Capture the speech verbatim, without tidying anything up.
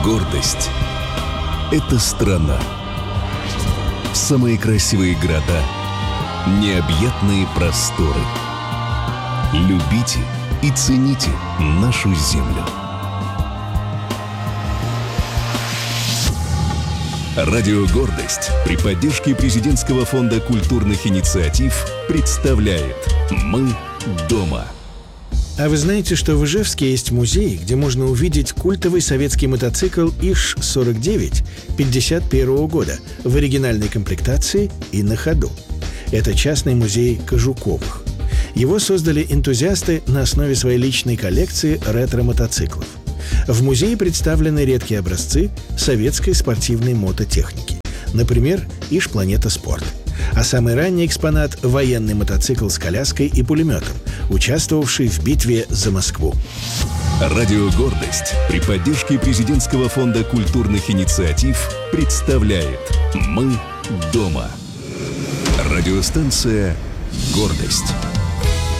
Гордость – это страна. Самые красивые города, необъятные просторы. Любите и цените нашу землю. Радио «Гордость» при поддержке Президентского фонда культурных инициатив представляет «Мы дома». А вы знаете, что в Ижевске есть музей, где можно увидеть культовый советский мотоцикл ИЖ сорок девять пятьдесят первого года в оригинальной комплектации и на ходу. Это частный музей Кожуковых. Его создали энтузиасты на основе своей личной коллекции ретро-мотоциклов. В музее представлены редкие образцы советской спортивной мототехники. Например, ИЖ «Планета Спорт». А самый ранний экспонат – военный мотоцикл с коляской и пулеметом, участвовавший в битве за Москву. Радио «Гордость» при поддержке Президентского фонда культурных инициатив представляет «Мы дома». Радиостанция «Гордость».